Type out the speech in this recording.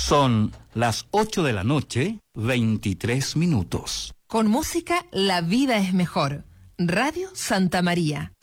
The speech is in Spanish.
Son las 8 de la noche, 23 minutos. Con música, la vida es mejor. Radio Santa María.